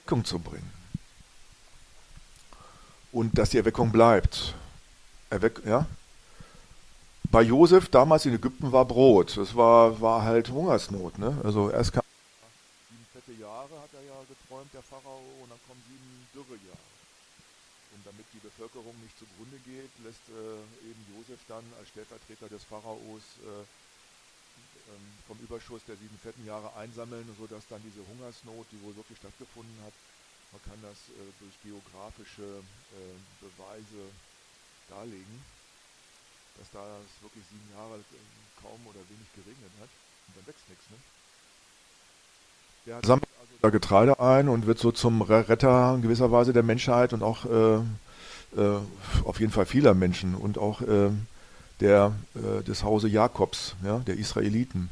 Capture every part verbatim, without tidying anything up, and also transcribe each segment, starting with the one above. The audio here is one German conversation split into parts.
Erweckung zu bringen. Und dass die Erweckung bleibt. Erweck, ja? Bei Josef damals in Ägypten war Brot. Das war, war halt Hungersnot. Ne? Also erst kam sieben fette Jahre, hat er ja geträumt, der Pharao, und dann kommen sieben Dürrejahre. Und damit die Bevölkerung nicht zugrunde geht, lässt äh, eben Josef dann als Stellvertreter des Pharaos äh, ähm, vom Überschuss der sieben fetten Jahre einsammeln, sodass dann diese Hungersnot, die wohl wirklich stattgefunden hat, man kann das äh, durch geografische äh, Beweise darlegen, dass da es wirklich sieben Jahre kaum oder wenig geregnet hat und dann wächst nichts. Ne? Der sammelt also da Getreide ein und wird so zum Retter in gewisser Weise der Menschheit und auch äh, äh, auf jeden Fall vieler Menschen und auch äh, der, äh, des Hause Jakobs, ja, der Israeliten.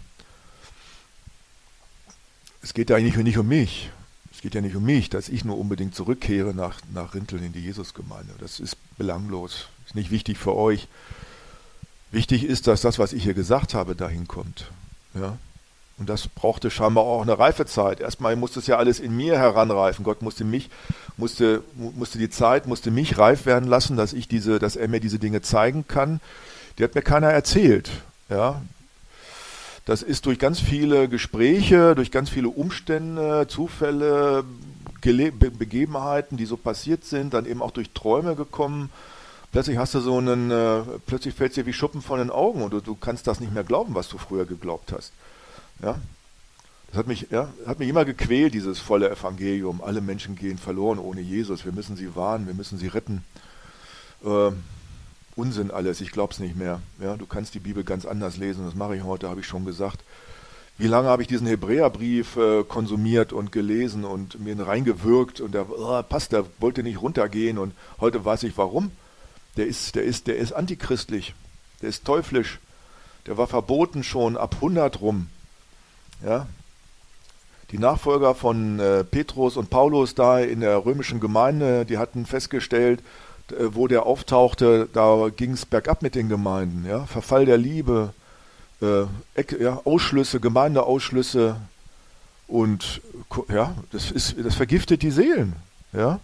Es geht ja eigentlich nicht um mich. Es geht ja nicht um mich, dass ich nur unbedingt zurückkehre nach, nach Rinteln in die Jesusgemeinde. Das ist belanglos. Ist nicht wichtig für euch. Wichtig ist, dass das, was ich hier gesagt habe, dahin kommt. Ja? Und das brauchte scheinbar auch eine Reifezeit. Erstmal musste es ja alles in mir heranreifen. Gott musste mich, musste, musste die Zeit, musste mich reif werden lassen, dass ich diese, dass er mir diese Dinge zeigen kann. Die hat mir keiner erzählt. Ja? Das ist durch ganz viele Gespräche, durch ganz viele Umstände, Zufälle, Gele- Be- Begebenheiten, die so passiert sind, dann eben auch durch Träume gekommen. Plötzlich hast du so einen, äh, plötzlich fällt es dir wie Schuppen von den Augen und du, du kannst das nicht mehr glauben, was du früher geglaubt hast. Ja? Das hat mich, ja, hat mich immer gequält, dieses volle Evangelium. Alle Menschen gehen verloren ohne Jesus. Wir müssen sie warnen, wir müssen sie retten. Äh, Unsinn alles, ich glaube es nicht mehr. Ja? Du kannst die Bibel ganz anders lesen, das mache ich heute, habe ich schon gesagt. Wie lange habe ich diesen Hebräerbrief äh, konsumiert und gelesen und mir reingewirkt und der oh, passt, der wollte nicht runtergehen und heute weiß ich warum. Der ist, der ist, der ist antichristlich, der ist teuflisch, der war verboten schon ab hundert rum. Ja? Die Nachfolger von äh, Petrus und Paulus da in der römischen Gemeinde, die hatten festgestellt, äh, wo der auftauchte, da ging es bergab mit den Gemeinden. Ja? Verfall der Liebe, äh, Eck, ja, Ausschlüsse, Gemeindeausschlüsse und ja, das ist, das vergiftet die Seelen. Ja?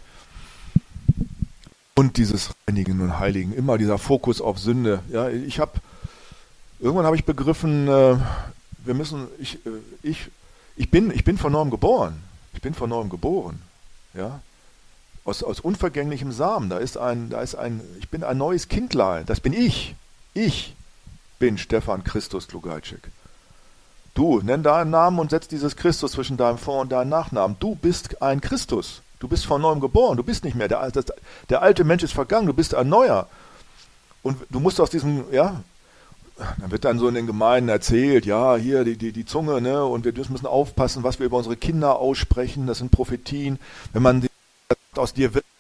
Und dieses Reinigen und Heiligen, immer dieser Fokus auf Sünde. Ja, ich habe irgendwann habe ich begriffen, äh, wir müssen, ich, äh, ich, ich bin, ich bin von neuem geboren. Ich bin von neuem geboren. Ja, aus, aus unvergänglichem Samen. Da ist ein, da ist ein, ich bin ein neues Kindlein. Das bin ich. Ich bin Stefan Christus Tlugaczyk. Du, nenn deinen Namen und setz dieses Christus zwischen deinem Vor- und deinem Nachnamen. Du bist ein Christus. Du bist von neuem geboren, du bist nicht mehr, der, das, der alte Mensch ist vergangen, du bist ein neuer. Und du musst aus diesem, ja, dann wird dann so in den Gemeinden erzählt, ja, hier die, die, die Zunge, ne, und wir müssen aufpassen, was wir über unsere Kinder aussprechen, das sind Prophetien. Wenn man aus dir wird,